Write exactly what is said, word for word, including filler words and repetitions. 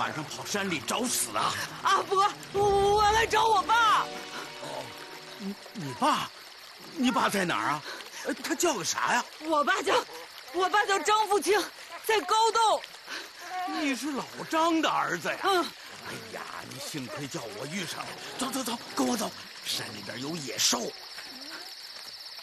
晚上跑山里找死啊？ 阿伯，我来找我爸。 哦，你你爸，你爸在哪儿啊？他叫个啥呀？ 我爸叫，我爸叫张富清，在高洞。 你是老张的儿子呀？ 嗯。 哎呀，你幸亏叫我遇上了。走走走，跟我走，山里边有野兽。